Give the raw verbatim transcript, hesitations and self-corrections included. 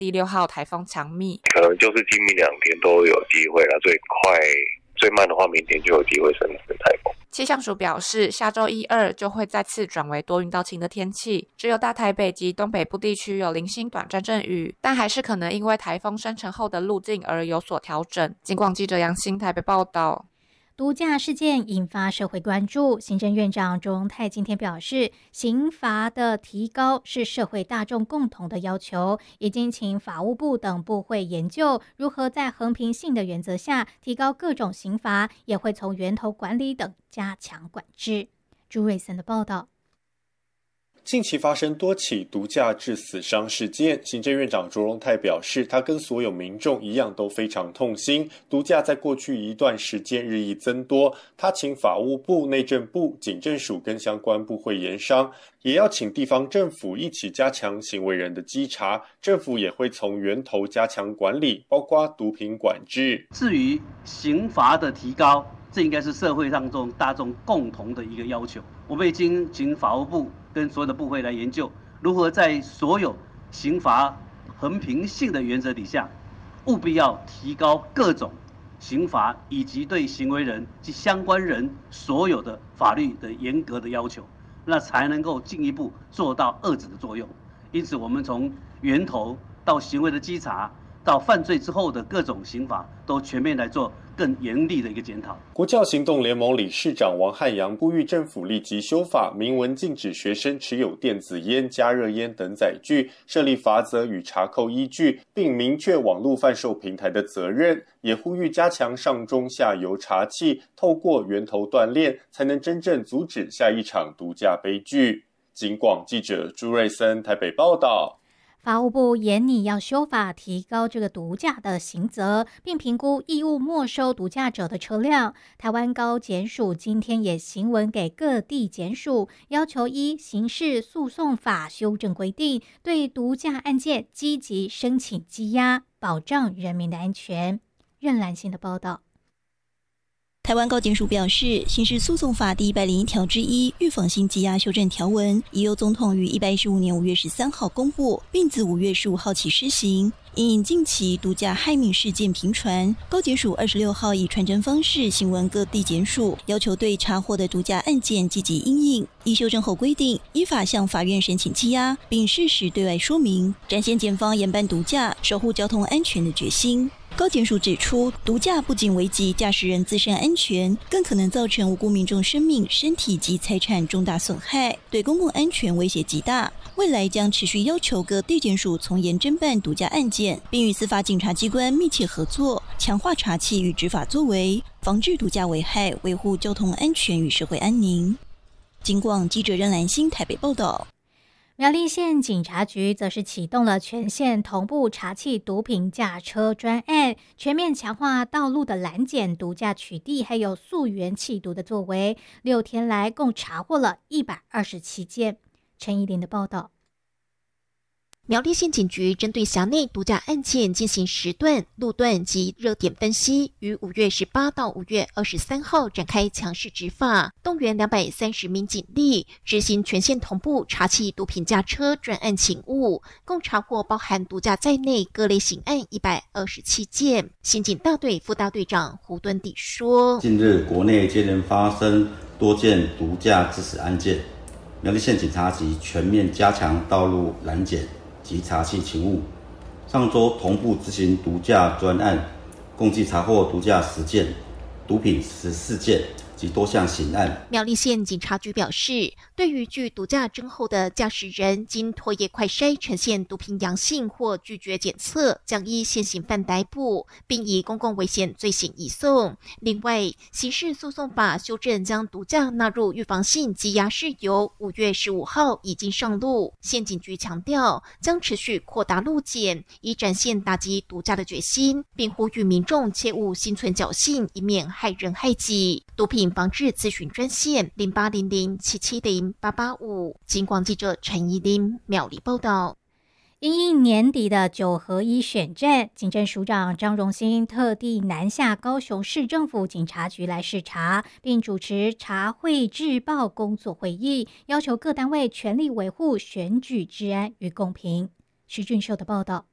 第六号台风强密， 可能就是今明两天都有机会了，最快最慢的话明天就有机会生成台风。 气象署表示，下周一二就会再次转为多云到晴的天气，只有大台北及东北部地区有零星短暂阵雨，但还是可能因为台风生成后的路径而有所调整。警广记者杨欣台北报道。 毒驾事件引发社会关注，行政院长卓荣泰今天表示，刑罚的提高是社会大众共同的要求，已经请法务部等部会研究如何在衡平性的原则下提高各种刑罚，也会从源头管理等加强管制。朱瑞森的报道。 近期发生多起毒驾致死伤事件，行政院长卓荣泰表示，他跟所有民众一样都非常痛心。毒驾在过去一段时间日益增多，他请法务部、内政部、警政署跟相关部会研商，也要请地方政府一起加强行为人的稽查，政府也会从源头加强管理，包括毒品管制。 至于刑罚的提高，这应该是社会上中大众共同的一个要求。我们已经请法务部跟所有的部会来研究，如何在所有刑罚衡平性的原则底下，务必要提高各种刑罚以及对行为人及相关人所有的法律的严格的要求，那才能够进一步做到遏制的作用。因此，我们从源头到行为的稽查，到犯罪之后的各种刑罚，都全面来做更严厉的一个检讨。 国教行动联盟理事长王汉阳呼吁政府立即修法，明文禁止学生持有电子烟、加热烟等载具，设立罚则与查扣依据，并明确网络贩售平台的责任。也呼吁加强上中下游查缉，透过源头断链，才能真正阻止下一场毒驾悲剧。警广记者朱瑞森台北报道。 法务部研拟要修法，提高这个毒驾的刑责，并评估义务没收毒驾者的车辆。台湾高检署今天也行文给各地检署，要求依刑事诉讼法修正规定，对毒驾案件积极申请羁押，保障人民的安全。任兰心的报道。 台湾高检署表示，刑事诉讼法第一百零一条之一预防性羁押修正条文，已由总统于一百一十五年五月十三号公布，并自五月十五号起施行。因应近期毒驾害命事件频传，高检署二十六号以传真方式询问各地检署，要求对查获的毒驾案件积极因应。依修正后规定，依法向法院申请羁押，并适时对外说明，展现检方严办毒驾、守护交通安全的决心。高检署指出，毒驾不仅危及驾驶人自身安全，更可能造成无辜民众生命、身体及财产重大损害，对公共安全威胁极大。未来将持续要求各地检署从严侦办毒驾案件，并与司法警察机关密切合作，强化查缉与执法作为，防治毒驾危害，维护交通安全与社会安宁。警广记者任兰心台北报道。 苗栗县警察局则是启动了全县同步查缉毒品驾车专案，全面强化道路的拦检、毒驾取缔，还有溯源弃毒的作为。六天来共查获了一百二十七件。陈怡琳的报道。 苗栗县警局针对辖内毒驾案件进行时段、路段及热点分析，于五月十八到五月二十三号展开强势执法，动员两百三十名警力，执行全县同步查缉毒品驾车专案勤务，共查获包含毒驾在内各类刑案一百二十七件。刑警大队副大队长胡敦底说： 近日国内接连发生多件毒驾致死案件，苗栗县警察局全面加强道路拦检及查缉勤务，上周同步执行毒驾专案，共计查获毒驾十件、毒品十四件及多项刑案。 苗栗县警察局表示，对于具毒驾证后的驾驶人，经唾液快筛呈现毒品阳性或拒绝检测，将依现行犯逮捕，并以公共危险罪行移送。另外，刑事诉讼法修正将毒驾纳入预防性羁押事由，五月十五号已经上路。县警局强调，将持续扩大路检，以展现打击毒驾的决心，并呼吁民众切勿心存侥幸，以免害人害己。毒品防治咨询专线零八零零七七零八八五。警广记者陈怡琳苗栗报道。 因应年底的九合一选战，警政署长张荣兴特地南下高雄市政府警察局来视察，并主持查会制报工作会议，要求各单位全力维护选举治安与公平。徐俊秀的报道。